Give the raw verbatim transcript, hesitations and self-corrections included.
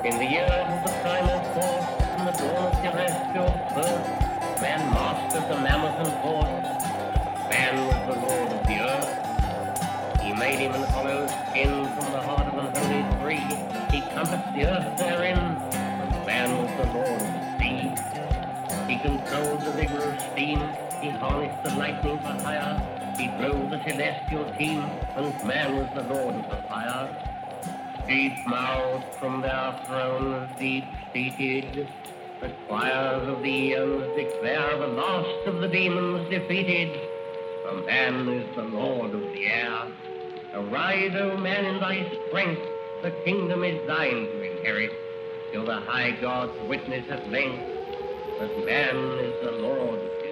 In the years of the primal force, and the dawn of terrestrial birth, man mastered the mammoth and horse. Man was the lord of the earth. He made him an hollow skin from the heart of an holy tree. He compassed the earth therein, and man was the lord of the sea. He controlled the river of steam. He harnessed the lightning for hire. He drove the celestial team, and man was the lord of the fire. Deep-mouthed from their thrones, deep-seated, the choirs of the eons declare the last of the demons defeated. For man is the lord of the air. Arise, O man, in thy strength, the kingdom is thine to inherit, till the high gods witness at length that man is the lord